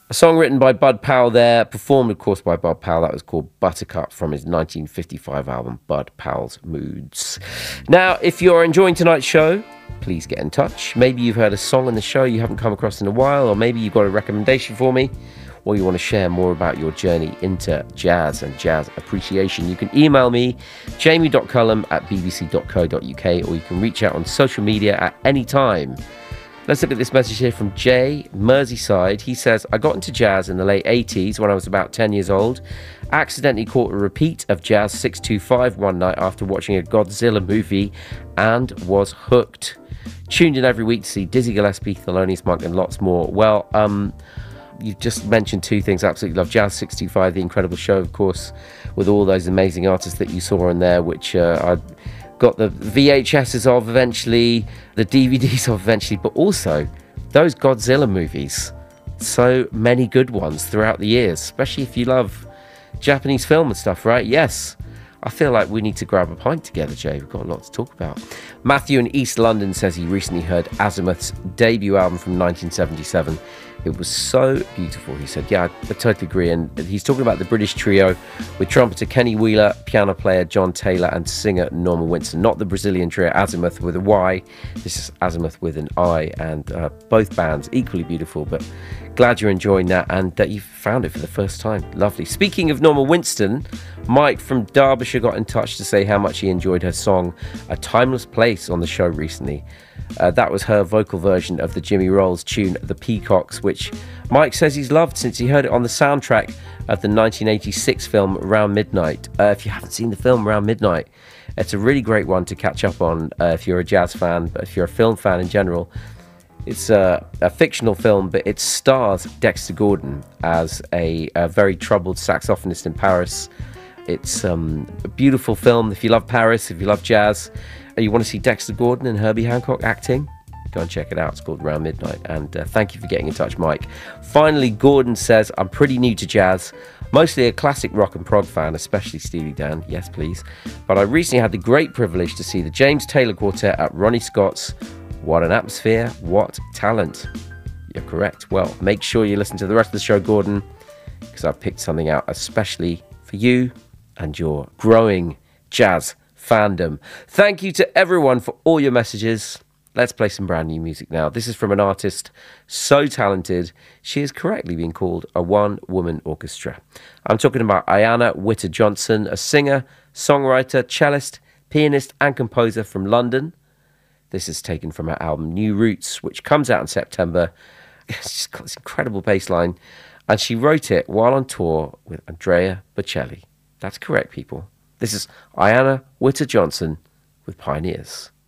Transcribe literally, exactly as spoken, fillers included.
A song written by Bud Powell there, performed, of course, by Bud Powell. That was called Buttercup from his nineteen fifty-five album, Bud Powell's Moods. Now, if you're enjoying tonight's show, please get in touch. Maybe you've heard a song in the show you haven't come across in a while, or maybe you've got a recommendation for me, or you want to share more about your journey into jazz and jazz appreciation. You can email me, jamie.cullum at bbc.co.uk, or you can reach out on social media at any time. Let's look at this message here from Jay, Merseyside. He says, I got into jazz in the late eighties when I was about ten years old. Accidentally caught a repeat of Jazz six two five one night after watching a Godzilla movie and was hooked. Tuned in every week to see Dizzy Gillespie, Thelonious Monk and lots more. Well, um, you've just mentioned two things I absolutely love. Jazz six two five, the incredible show, of course, with all those amazing artists that you saw in there, which uh, I got the V H S's of eventually, the D V Ds of eventually, but also those Godzilla movies. So many good ones throughout the years, especially if you love Japanese film and stuff, right? Yes. I feel like we need to grab a pint together, Jay. We've got a lot to talk about. Matthew in East London says he recently heard Azimuth's debut album from nineteen seventy-seven. It was so beautiful. He said, yeah, I totally agree. And he's talking about the British trio with trumpeter Kenny Wheeler, piano player John Taylor and singer Norman Winston. Not the Brazilian trio Azimuth with a Y. This is Azimuth with an I. And uh, both bands equally beautiful, but glad you're enjoying that and that you found it for the first time. Lovely. Speaking of Norman Winston, Mike from Derbyshire got in touch to say how much he enjoyed her song A Timeless Place on the show recently. Uh, that was her vocal version of the Jimmy Rolls tune The Peacocks, which Mike says he's loved since he heard it on the soundtrack of the nineteen eighty-six film Around Midnight. Uh, if you haven't seen the film Around Midnight, it's a really great one to catch up on uh, if you're a jazz fan, but if you're a film fan in general. It's a, a fictional film, but it stars Dexter Gordon as a, a very troubled saxophonist in Paris. It's um, a beautiful film. If you love Paris, if you love jazz, and you want to see Dexter Gordon and Herbie Hancock acting, go and check it out. It's called Around Midnight. And uh, thank you for getting in touch, Mike. Finally, Gordon says, I'm pretty new to jazz, mostly a classic rock and prog fan, especially Steely Dan. Yes, please. But I recently had the great privilege to see the James Taylor Quartet at Ronnie Scott's. What an atmosphere, what talent. You're correct. Well, make sure you listen to the rest of the show, Gordon, because I've picked something out especially for you and your growing jazz fandom. Thank you to everyone for all your messages. Let's play some brand new music now. This is from an artist so talented, she is correctly being called a one-woman orchestra. I'm talking about Ayanna Whitter-Johnson, a singer, songwriter, cellist, pianist and composer from London. This is taken from her album New Roots, which comes out in September. It's just got this incredible bass line. And she wrote it while on tour with Andrea Bocelli. That's correct, people. This is Ayanna Whitter-Johnson with Pioneers.